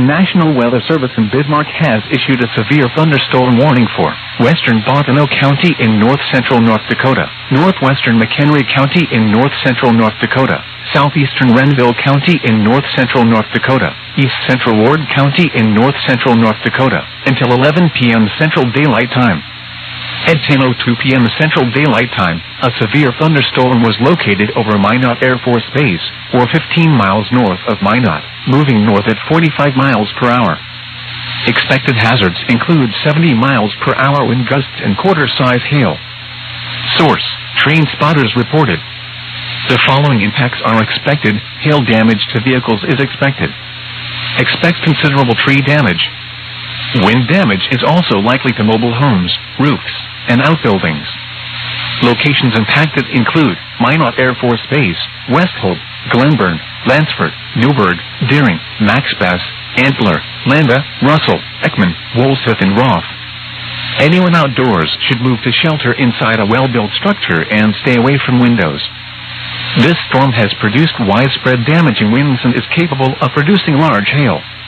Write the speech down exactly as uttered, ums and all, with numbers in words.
The National Weather Service in Bismarck has issued a severe thunderstorm warning for western Bottineau County in north-central North Dakota, northwestern McHenry County in north-central North Dakota, southeastern Renville County in north-central North Dakota, east-central Ward County in north-central North Dakota, until eleven p m Central Daylight Time. At ten oh two p m Central Daylight Time, a severe thunderstorm was located over Minot Air Force Base, or fifteen miles north of Minot, moving north at forty-five miles per hour. Expected hazards include seventy miles per hour wind gusts and quarter-size hail. Source: Train Spotters reported. The following impacts are expected. Hail damage to vehicles is expected. Expect considerable tree damage. Wind damage is also likely to mobile homes, roofs, and outbuildings. Locations impacted include Minot Air Force Base, Westholt, Glenburn, Lansford, Newburgh, Deering, Max Bass, Antler, Landa, Russell, Ekman, Woolseth, and Roth. Anyone outdoors should move to shelter inside a well-built structure and stay away from windows. This storm has produced widespread damaging winds and is capable of producing large hail.